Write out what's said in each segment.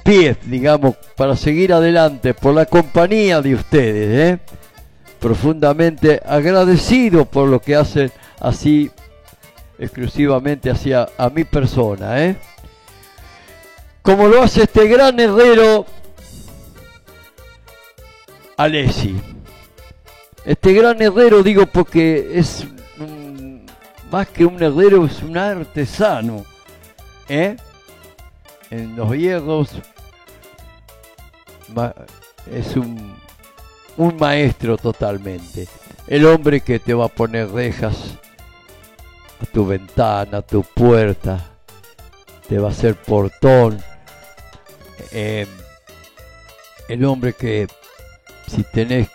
pie, digamos, para seguir adelante, por la compañía de ustedes, profundamente agradecido por lo que hacen así, exclusivamente hacia a mi persona, como lo hace este gran herrero Alessi. Este gran herrero, digo, porque es más que un herrero, es un artesano, en los hierros, es un maestro totalmente. El hombre que te va a poner rejas a tu ventana, a tu puerta, te va a hacer portón. El hombre que, si tenés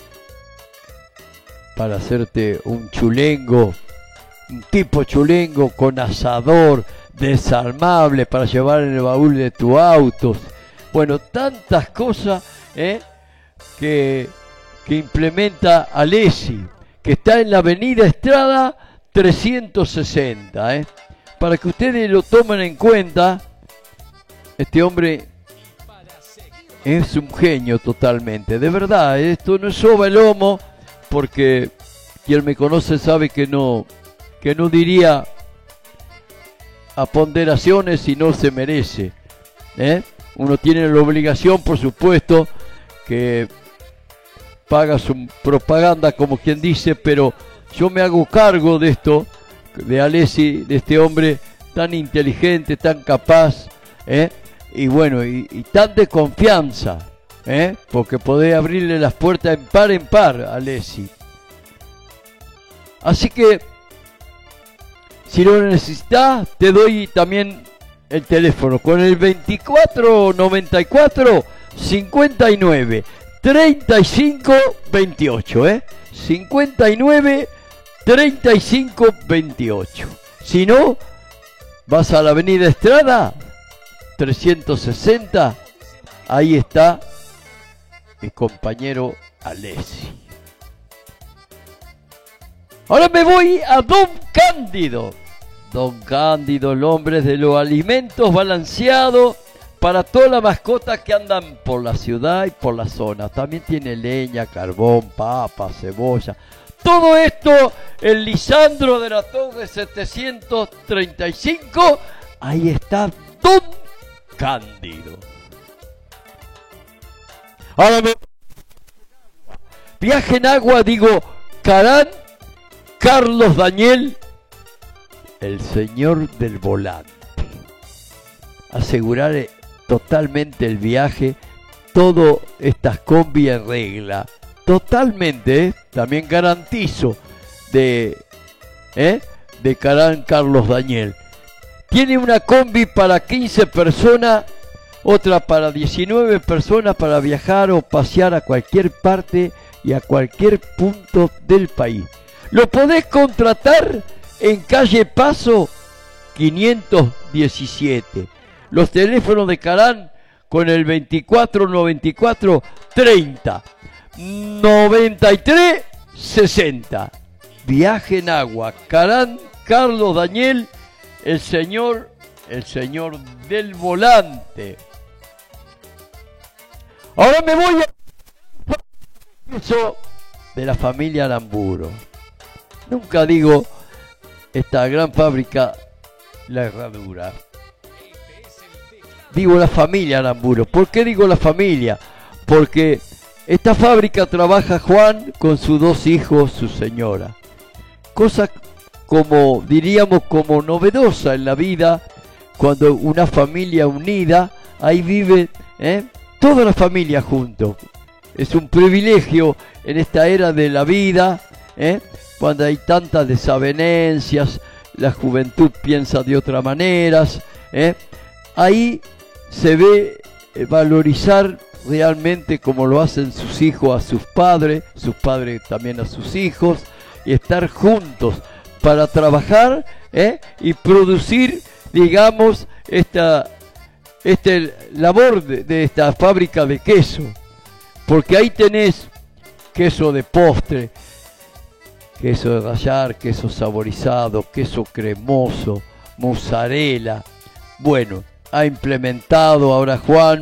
para hacerte un chulengo, un tipo chulengo con asador desarmable para llevar en el baúl de tu auto, bueno, tantas cosas que implementa Alessi, que está en la avenida Estrada 360, para que ustedes lo tomen en cuenta. Este hombre es un genio totalmente, de verdad, esto no es soba el lomo, porque quien me conoce sabe que no diría a ponderaciones si no se merece, Uno tiene la obligación, por supuesto, que paga su propaganda, como quien dice, pero yo me hago cargo de esto, de Alessi, de este hombre tan inteligente, tan capaz, y bueno, y tan de confianza, porque podés abrirle las puertas en par a Alessi. Así que, si lo necesitas, te doy también el teléfono con el 2494 59 35 28, 59 35 28. Si no, vas a la avenida Estrada 360, ahí está mi compañero Alessi. Ahora me voy a Don Cándido. Don Cándido, el hombre de los alimentos balanceados para todas las mascotas que andan por la ciudad y por la zona. También tiene leña, carbón, papa, cebolla. Todo esto en Lisandro de la Torre 735. Ahí está Don Cándido. Ahora viaje en agua, digo, Carlos Daniel, el señor del volante. Asegurar totalmente el viaje, todo estas combi en regla, totalmente, también garantizo de Carlos Daniel. Tiene una combi para 15 personas, otra para 19 personas para viajar o pasear a cualquier parte y a cualquier punto del país. Lo podés contratar en calle Paso 517. Los teléfonos de Carán con el 2494 30 93 60. Viaje en agua. Carán, Carlos Daniel, el señor del volante. Ahora me voy a eso de la familia Aramburo. Nunca digo esta gran fábrica, la herradura. Digo la familia Aramburo. ¿Por qué digo la familia? Porque esta fábrica trabaja Juan con sus dos hijos, su señora. Cosa como, diríamos, como novedosa en la vida, cuando una familia unida, ahí vive toda la familia juntos. Es un privilegio en esta era de la vida, cuando hay tantas desavenencias, la juventud piensa de otras maneras, ahí se ve valorizar realmente como lo hacen sus hijos a sus padres también a sus hijos, y estar juntos para trabajar y producir, digamos, esta labor de esta fábrica de queso, porque ahí tenés queso de postre, queso de rallar, queso saborizado, queso cremoso, mozzarella. Bueno, ha implementado ahora Juan